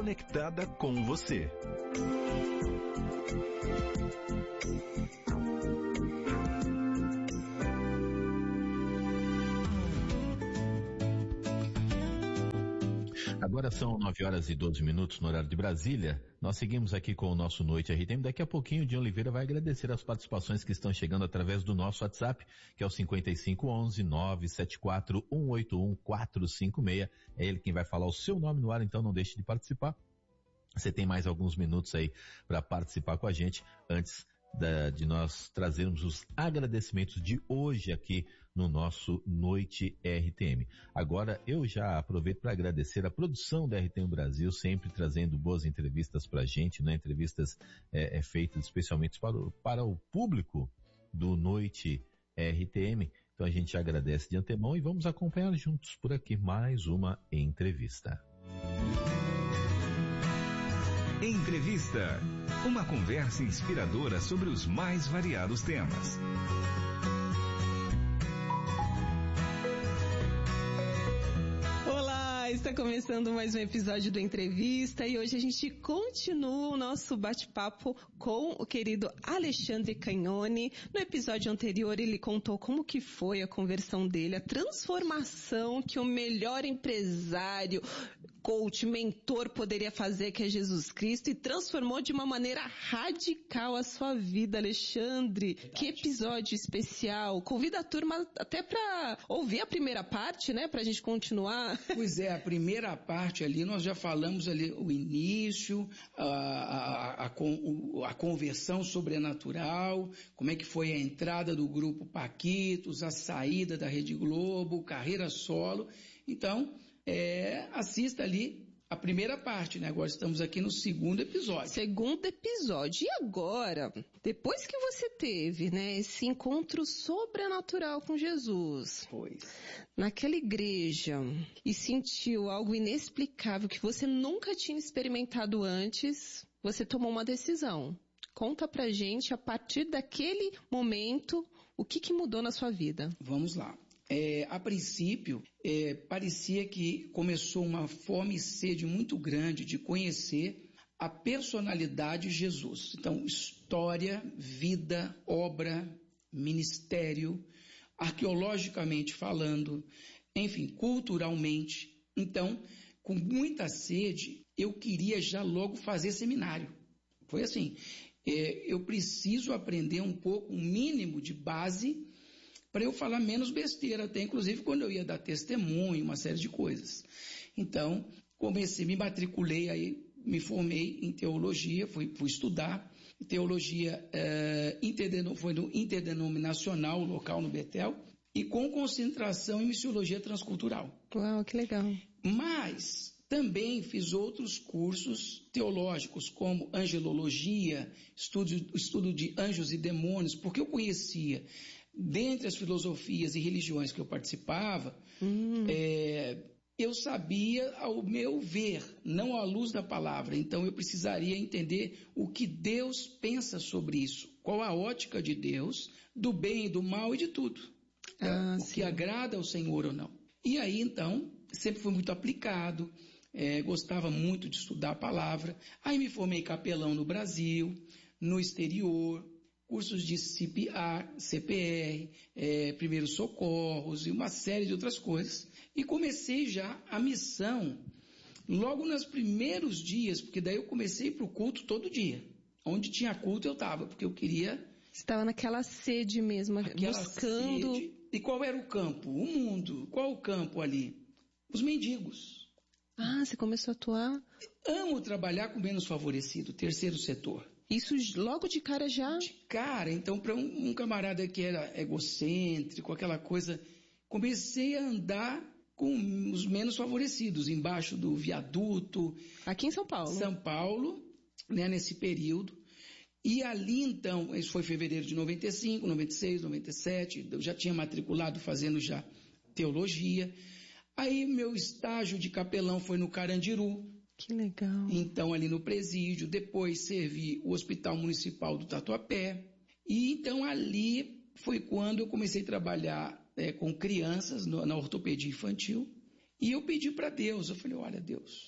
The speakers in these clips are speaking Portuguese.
conectada com você. Agora são 9h12 no horário de Brasília. Nós seguimos aqui com o nosso Noite RTM. Daqui a pouquinho o Dion Oliveira vai agradecer as participações que estão chegando através do nosso WhatsApp, que é o 5511-974-181-456. É ele quem vai falar o seu nome no ar, então não deixe de participar. Você tem mais alguns minutos aí para participar com a gente antes de nós trazermos os agradecimentos de hoje aqui no nosso Noite RTM. Agora eu já aproveito para agradecer a produção da RTM Brasil, sempre trazendo boas entrevistas para a gente, né? Entrevistas feitas especialmente para o público do Noite RTM. Então a gente agradece de antemão e vamos acompanhar juntos por aqui mais uma entrevista. Entrevista. Uma conversa inspiradora sobre os mais variados temas. Está começando mais um episódio do Entrevista e hoje a gente continua o nosso bate-papo com o querido Alexandre Cagnoni. No episódio anterior ele contou como que foi a conversão dele, a transformação que o melhor empresário, coach, mentor poderia fazer, que é Jesus Cristo, e transformou de uma maneira radical a sua vida, Alexandre. Que episódio especial. Convida a turma até para ouvir a primeira parte, né, pra gente continuar. Pois é, a primeira parte ali, nós já falamos ali o início, a conversão sobrenatural, como é que foi a entrada do grupo Paquitos, a saída da Rede Globo, carreira solo. Então, assista ali a primeira parte, né? Agora estamos aqui no segundo episódio. Segundo episódio. E agora, depois que você teve, né, esse encontro sobrenatural com Jesus, naquela igreja, e sentiu algo inexplicável que você nunca tinha experimentado antes, você tomou uma decisão. Conta pra gente, a partir daquele momento, o que mudou na sua vida? Vamos lá. A princípio, parecia que começou uma fome e sede muito grande de conhecer a personalidade de Jesus. Então, história, vida, obra, ministério, arqueologicamente falando, enfim, culturalmente. Então, com muita sede, eu queria já logo fazer seminário. Foi assim, eu preciso aprender um pouco, um mínimo de base, para eu falar menos besteira, até inclusive quando eu ia dar testemunho, uma série de coisas. Então, me matriculei, aí me formei em teologia, fui estudar. Teologia foi no interdenominacional local no Betel, e com concentração em missiologia transcultural. Uau, que legal. Mas também fiz outros cursos teológicos, como angelologia, estudo de anjos e demônios, porque eu conhecia, dentre as filosofias e religiões que eu participava, eu sabia ao meu ver, não à luz da palavra. Então eu precisaria entender o que Deus pensa sobre isso, qual a ótica de Deus, do bem e do mal e de tudo. O que agrada ao Senhor ou não. E aí então, sempre fui muito aplicado, gostava muito de estudar a palavra. Aí me formei capelão no Brasil, no exterior, cursos de CPR, primeiros socorros e uma série de outras coisas. E comecei já a missão logo nos primeiros dias, porque daí eu comecei para o culto todo dia. Onde tinha culto eu estava, porque eu queria... Você estava naquela sede mesmo, buscando... Sede. E qual era o campo? O mundo. Qual o campo ali? Os mendigos. Ah, você começou a atuar? Amo trabalhar com menos favorecido, terceiro setor. Isso logo de cara já? De cara, então para um camarada que era egocêntrico, aquela coisa, comecei a andar com os menos favorecidos, embaixo do viaduto. Aqui em São Paulo? São Paulo, né, nesse período. E ali então, isso foi fevereiro de 95, 96, 97, eu já tinha matriculado fazendo já teologia. Aí meu estágio de capelão foi no Carandiru. Que legal. Então ali no presídio, depois servi o Hospital Municipal do Tatuapé. E então ali foi quando eu comecei a trabalhar com crianças na ortopedia infantil. E eu pedi para Deus, eu falei, olha Deus,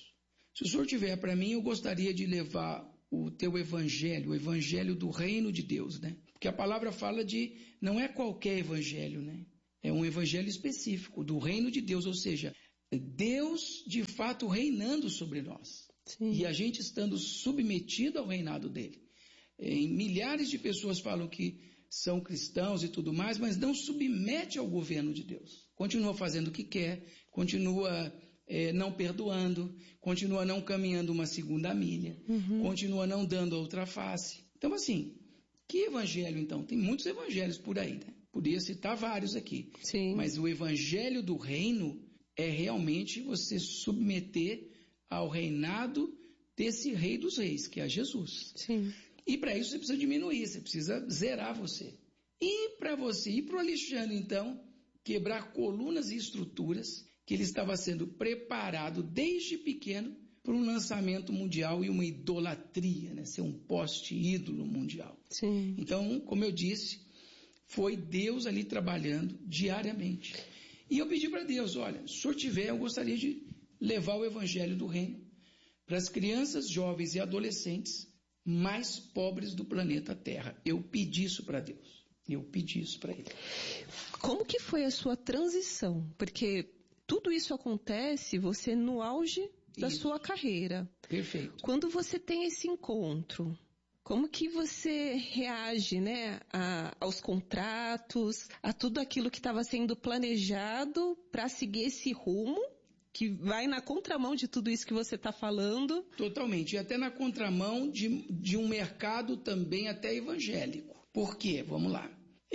Se o senhor tiver para mim, eu gostaria de levar o teu evangelho, o evangelho do reino de Deus, né? Porque a palavra fala não é qualquer evangelho, né? É um evangelho específico do reino de Deus, ou seja, Deus de fato reinando sobre nós. Sim. E a gente estando submetido ao reinado dele. Milhares de pessoas falam que são cristãos e tudo mais, mas não submete ao governo de Deus. Continua fazendo o que quer, continua não perdoando, continua não caminhando uma segunda milha, continua não dando a outra face. Então, assim, que evangelho, então? Tem muitos evangelhos por aí, né? Podia citar vários aqui. Sim. Mas o evangelho do reino é realmente você submeter ao reinado desse rei dos reis, que é Jesus. Sim. E para isso você precisa diminuir, você precisa zerar você. E para você ir para o Alexandre, então, quebrar colunas e estruturas, que ele estava sendo preparado desde pequeno para um lançamento mundial e uma idolatria, né? Ser um poste ídolo mundial. Sim. Então, como eu disse, foi Deus ali trabalhando diariamente. E eu pedi para Deus, olha, se o senhor tiver, eu gostaria de levar o evangelho do reino para as crianças, jovens e adolescentes mais pobres do planeta Terra. Eu pedi isso para Deus. Eu pedi isso para Ele. Como que foi a sua transição? Porque tudo isso acontece, você no auge da sua carreira. Perfeito. Quando você tem esse encontro, como que você reage, né, aos contratos, a tudo aquilo que estava sendo planejado para seguir esse rumo, que vai na contramão de tudo isso que você está falando? Totalmente. E até na contramão de um mercado também até evangélico. Por quê? Vamos lá.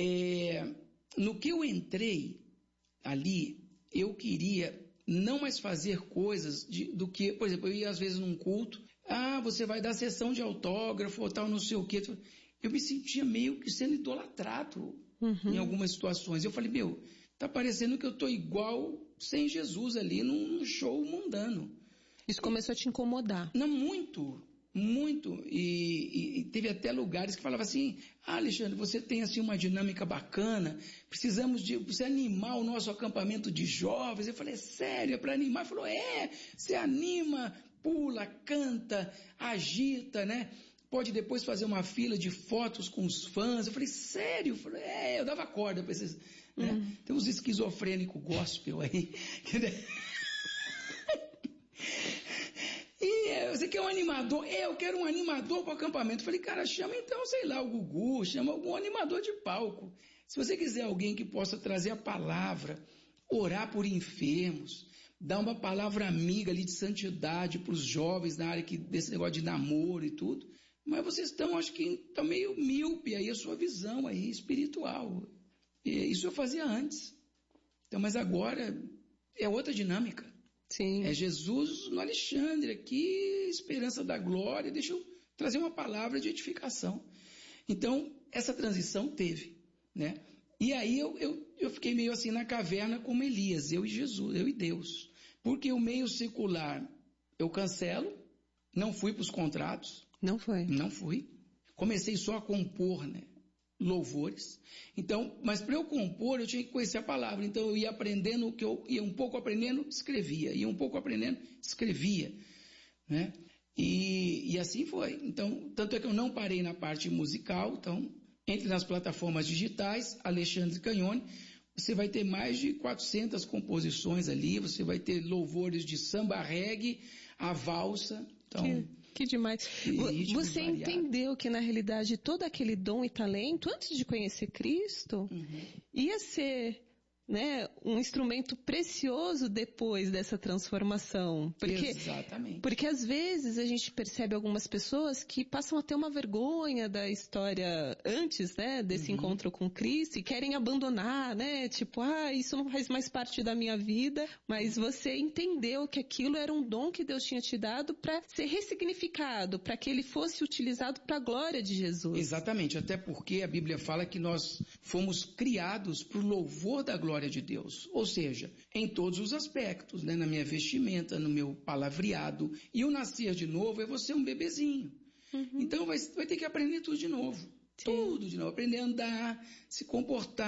No que eu entrei ali, eu queria não mais fazer coisas do que, por exemplo, eu ia às vezes num culto, você vai dar sessão de autógrafo ou tal, não sei o quê. Eu me sentia meio que sendo idolatrado em algumas situações. Eu falei, tá parecendo que eu tô igual sem Jesus ali num show mundano. Isso começou a te incomodar? Não, muito, muito. E teve até lugares que falavam assim, Alexandre, você tem assim uma dinâmica bacana, precisamos de você animar o nosso acampamento de jovens. Eu falei, sério, é para animar? Ele falou, você anima, pula, canta, agita, né? Pode depois fazer uma fila de fotos com os fãs. Eu falei, sério? Eu falei, eu dava corda para esses... Né? Tem uns esquizofrênicos gospel aí. E você quer um animador? Eu quero um animador para o acampamento. Eu falei, cara, chama então, sei lá, o Gugu, chama algum animador de palco. Se você quiser alguém que possa trazer a palavra, orar por enfermos, dar uma palavra amiga ali de santidade para os jovens na área desse negócio de namoro e tudo, mas vocês estão, acho que estão meio míope aí a sua visão aí espiritual. Isso eu fazia antes. Então, mas agora é outra dinâmica. Sim. É Jesus no Alexandre aqui, esperança da glória. Deixa eu trazer uma palavra de edificação. Então, essa transição teve, né? E aí eu fiquei meio assim na caverna como Elias, eu e Jesus, eu e Deus. Porque o meio secular eu cancelo, não fui para os contratos. Não foi? Não fui. Comecei só a compor, né? Louvores. Então, mas para eu compor, eu tinha que conhecer a palavra. Então, eu ia aprendendo o que eu ia um pouco aprendendo, escrevia. Ia um pouco aprendendo, escrevia. Né? E assim foi. Então, tanto é que eu não parei na parte musical. Então, entre nas plataformas digitais, Alexandre Cagnoni, você vai ter mais de 400 composições ali. Você vai ter louvores de samba reggae, a valsa. Então... Que demais. Você entendeu que, na realidade, todo aquele dom e talento, antes de conhecer Cristo, ia ser, né, um instrumento precioso depois dessa transformação. Exatamente. Porque, às vezes, a gente percebe algumas pessoas que passam a ter uma vergonha da história antes, né, desse encontro com Cristo e querem abandonar, né, tipo, isso não faz mais parte da minha vida, mas você entendeu que aquilo era um dom que Deus tinha te dado para ser ressignificado, para que ele fosse utilizado para a glória de Jesus. Exatamente, até porque a Bíblia fala que nós fomos criados para o louvor da glória de Deus, ou seja, em todos os aspectos, né, na minha vestimenta, no meu palavreado, e o nascer de novo é você um bebezinho. Então vai ter que aprender tudo de novo. Sim. Tudo de novo, aprender a andar, se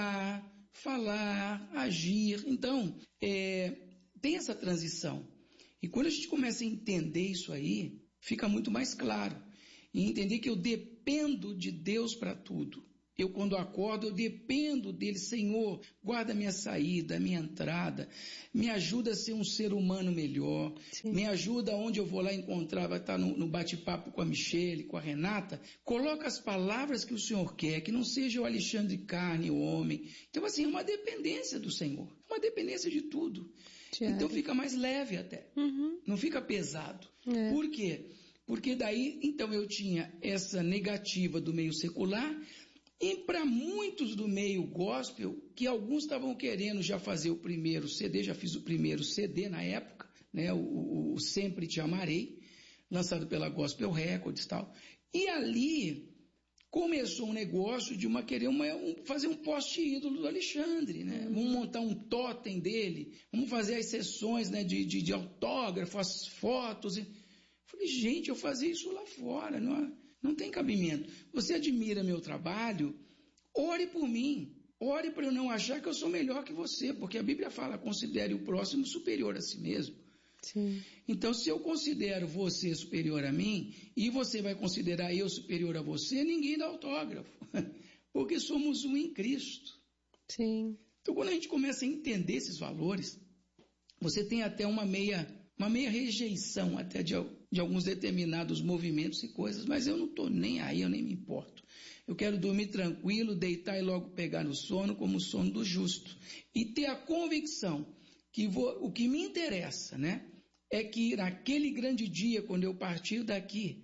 comportar, falar, agir. Então, tem essa transição. E quando a gente começa a entender isso aí, fica muito mais claro. E entender que eu dependo de Deus para tudo. Eu, quando acordo, eu dependo dele. Senhor, guarda minha saída, minha entrada, me ajuda a ser um ser humano melhor, Sim. me ajuda onde eu vou lá encontrar, vai estar no bate-papo com a Michele, com a Renata, coloca as palavras que o Senhor quer, que não seja o Alexandre carne, o homem. Então, assim, é uma dependência do Senhor, é uma dependência de tudo. Diário. Então fica mais leve até, não fica pesado. Por quê? Porque daí, então eu tinha essa negativa do meio secular. E para muitos do meio gospel, que alguns estavam querendo já fazer o primeiro CD, já fiz o primeiro CD na época, né, o Sempre Te Amarei, lançado pela Gospel Records e tal. E ali começou um negócio de fazer um poste ídolo do Alexandre, né? Vamos montar um totem dele, vamos fazer as sessões, né, de autógrafo, as fotos. Falei, gente, eu fazia isso lá fora, não tem cabimento. Você admira meu trabalho? Ore por mim. Ore para eu não achar que eu sou melhor que você, porque a Bíblia fala, considere o próximo superior a si mesmo. Sim. Então, se eu considero você superior a mim, e você vai considerar eu superior a você, ninguém dá autógrafo, porque somos um em Cristo. Sim. Então, quando a gente começa a entender esses valores, você tem até uma meia rejeição até de alguns determinados movimentos e coisas, mas eu não estou nem aí, eu nem me importo. Eu quero dormir tranquilo, deitar e logo pegar no sono, como o sono do justo. E ter a convicção que o que me interessa, né, é que naquele grande dia, quando eu partir daqui,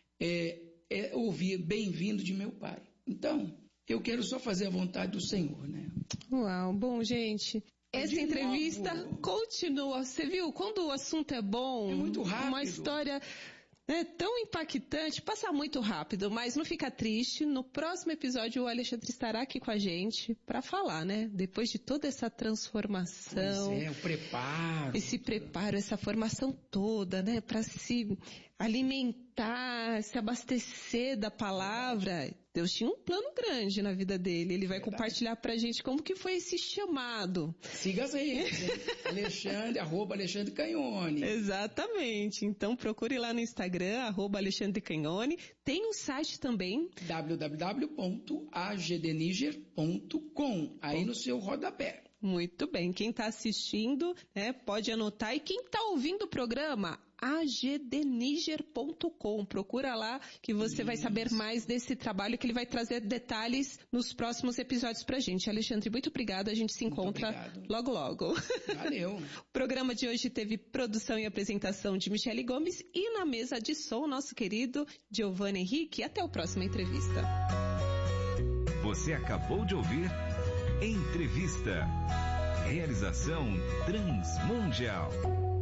ouvir bem-vindo de meu Pai. Então, eu quero só fazer a vontade do Senhor, né? Uau, bom, gente... Essa entrevista continua. Você viu? Quando o assunto é bom, é muito rápido. Uma história tão impactante, passa muito rápido, mas não fica triste. No próximo episódio o Alexandre estará aqui com a gente para falar, né? Depois de toda essa transformação. Pois o preparo. Esse preparo, essa formação toda, né? Para se alimentar, se abastecer da palavra. Deus tinha um plano grande na vida dele. Ele vai compartilhar pra gente como que foi esse chamado. Siga as redes, hein? @Alexandre Canhone. Exatamente. Então procure lá no Instagram, @Alexandre Canhone. Tem um site também. www.agdniger.com. Aí no seu rodapé. Muito bem. Quem está assistindo, pode anotar. E quem está ouvindo o programa, agdniger.com. Procura lá que você vai saber mais desse trabalho, que ele vai trazer detalhes nos próximos episódios pra gente. Alexandre, muito obrigado. A gente se encontra logo, logo. Valeu. O programa de hoje teve produção e apresentação de Michele Gomes e na mesa de som, nosso querido Giovanni Henrique. Até a próxima entrevista. Você acabou de ouvir Entrevista. Realização Transmundial.